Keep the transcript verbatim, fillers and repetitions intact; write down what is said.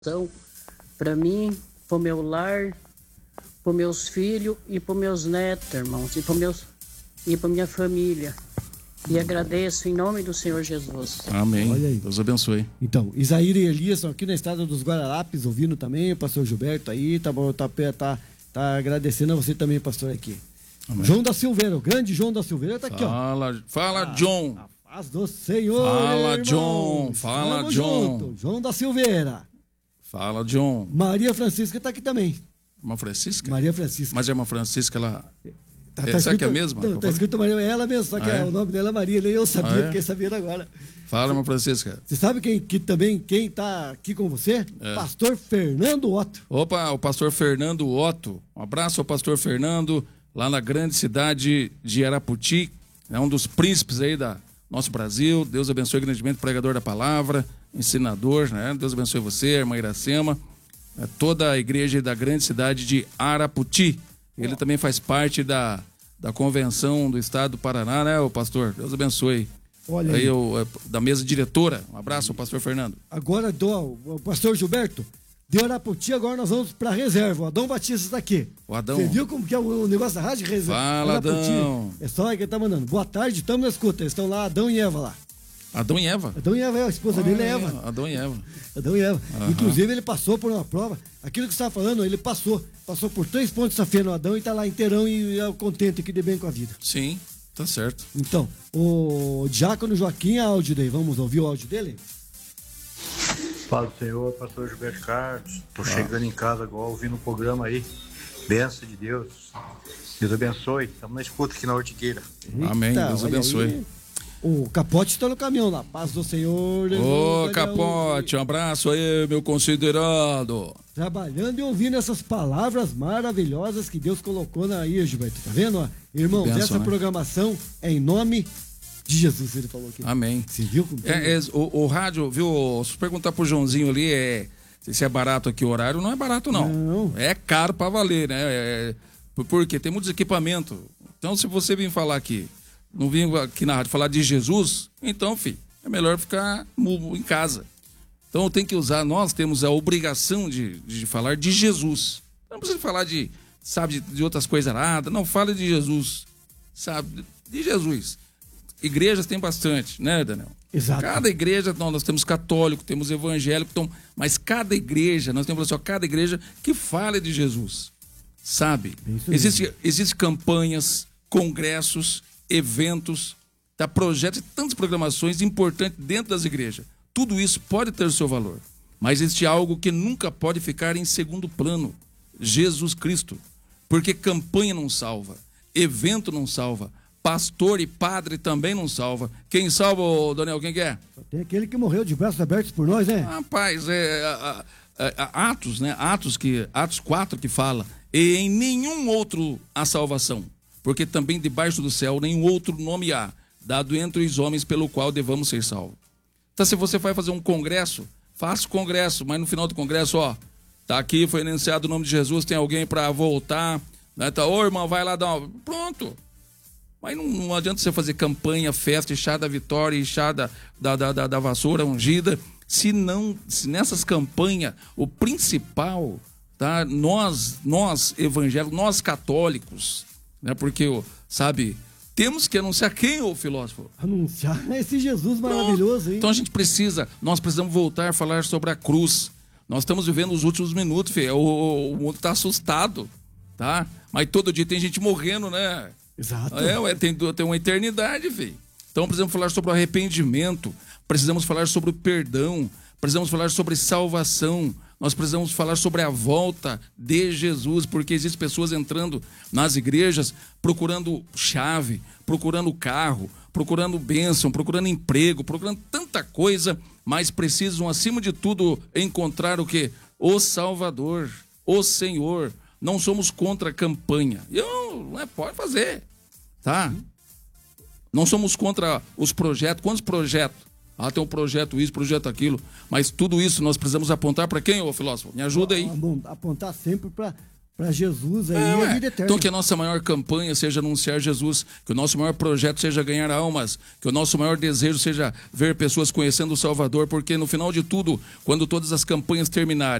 Então, para mim, para o meu lar, para meus filhos e para meus netos, irmãos, e para meus e para minha família. E agradeço em nome do Senhor Jesus. Amém. Olha aí. Deus abençoe. Então, Isaíra e Elias estão aqui na estrada dos Guararapes, ouvindo também, o pastor Gilberto aí, tá, bom, tá, tá, tá agradecendo a você também, pastor, aqui. Amém. João da Silveira, o grande João da Silveira tá aqui, fala, ó. Fala, John. A paz do Senhor, Fala, irmãos. John. Fala, Vamos John. junto. João da Silveira. Fala, John. Maria Francisca tá aqui também. Irmã Francisca? Maria Francisca. Mas a irmã Francisca, ela... Tá, é, tá será escrito, que é a mesma? Não, tá escrito Maria, é ela mesmo, só que ah, é? o nome dela é Maria, nem eu sabia, ah, é? fiquei sabendo agora. Fala, irmã Francisca. Você sabe quem que também, quem tá aqui com você? É. Pastor Fernando Otto. Opa, o pastor Fernando Otto. Um abraço ao pastor Fernando, lá na grande cidade de Araputi. É um dos príncipes aí da nosso Brasil. Deus abençoe grandemente, pregador da palavra, ensinador, né? Deus abençoe você, irmã Iracema, é toda a igreja da grande cidade de Araputi. Ele oh. também faz parte da, da convenção do estado do Paraná, né, o pastor? Deus abençoe. Olha aí. aí o, da mesa diretora. Um abraço ao pastor Fernando. Agora, do, o pastor Gilberto, de Araputi, agora nós vamos para a reserva. O Adão Batista está aqui. O Adão. Você viu como que é o negócio da rádio? Reserva. Fala, Adão. É só que ele tá mandando. Boa tarde, estamos na escuta. Eles estão lá, Adão e Eva lá. Adão e Eva? Adão e Eva, é, a esposa ah, dele é Eva. Adão e Eva. Adão e Eva. Uhum. Inclusive, ele passou por uma prova. Aquilo que você estava falando, ele passou. Passou por três pontos essa feira no Adão e está lá inteirão e é contente que dê bem com a vida. Sim, tá certo. Então, o Diácono Joaquim, áudio daí. Vamos ouvir o áudio dele? Paz do Senhor, pastor Gilberto Carlos. Tô ah. chegando em casa agora, ouvindo o programa aí. Bênção de Deus. Deus abençoe. Estamos na escuta aqui na Ortigueira. Eita, amém, Deus abençoe. Aí. O Capote está no caminhão lá. Paz do Senhor. Ô, Capote, um abraço aí, meu considerado. Trabalhando e ouvindo essas palavras maravilhosas que Deus colocou na aí, Gilberto. Tá vendo? Irmãos, Benção, essa né? programação é em nome de Jesus, ele falou aqui. Amém. Você viu como é, é, o, o rádio, viu? Se perguntar pro Joãozinho ali, é, se é barato aqui o horário, não é barato, não. Não. É caro pra valer, né? É, porque tem muitos equipamentos. Então, se você vir falar aqui, não vim aqui na rádio falar de Jesus, então, filho, é melhor ficar em casa. Então, tem que usar, nós temos a obrigação de, de falar de Jesus. Não precisa falar de, sabe, de, de outras coisas nada. Não, fala de Jesus, sabe, de Jesus. Igrejas tem bastante, né, Daniel? Exato. Cada igreja, não, nós temos católico, temos evangélico, então, mas cada igreja, nós temos assim, ó, cada igreja que fale de Jesus, sabe? Existem existe campanhas, congressos, eventos, tá, projetos e tantas programações importantes dentro das igrejas. Tudo isso pode ter o seu valor, mas existe algo que nunca pode ficar em segundo plano: Jesus Cristo. Porque campanha não salva, evento não salva, pastor e padre também não salva. Quem salva, Daniel, quem que é? Tem aquele que morreu de braços abertos por nós, né? Rapaz, é, a, a, a, Atos, né? Atos, que, Atos quatro que fala: e em nenhum outro há salvação, porque também debaixo do céu nenhum outro nome há, dado entre os homens pelo qual devamos ser salvos. Então, se você vai fazer um congresso, faça o congresso, mas no final do congresso, ó, tá aqui, foi anunciado o nome de Jesus, tem alguém para voltar, né? Tá, ô irmão, vai lá dar uma... Pronto. Mas não, não adianta você fazer campanha, festa, chá da vitória e chá da, da, da, da vassoura ungida, se não, se nessas campanhas, o principal, tá? Nós, nós evangélicos, nós católicos, né? Porque, sabe, temos que anunciar quem, ô filósofo? Anunciar esse Jesus maravilhoso, hein? Então a gente precisa, nós precisamos voltar a falar sobre a cruz. Nós estamos vivendo os últimos minutos, filho. O, o mundo está assustado, tá? Mas todo dia tem gente morrendo, né? Exato. É, ué, tem, tem uma eternidade, filho. Então precisamos falar sobre o arrependimento, precisamos falar sobre o perdão, precisamos falar sobre salvação, nós precisamos falar sobre a volta de Jesus, porque existem pessoas entrando nas igrejas procurando chave, procurando carro, procurando bênção, procurando emprego, procurando tanta coisa, mas precisam, acima de tudo, encontrar o quê? O Salvador, o Senhor. Não somos contra a campanha. Eu, não é, pode fazer, tá? Não somos contra os projetos. Quantos projetos? Ah, tem um projeto isso, projeto aquilo. Mas tudo isso nós precisamos apontar para quem, ô filósofo? Me ajuda aí. Apontar sempre para para Jesus aí, É, a ué. vida eterna. Então que a nossa maior campanha seja anunciar Jesus, que o nosso maior projeto seja ganhar almas, que o nosso maior desejo seja ver pessoas conhecendo o Salvador, porque no final de tudo, quando todas as campanhas terminarem,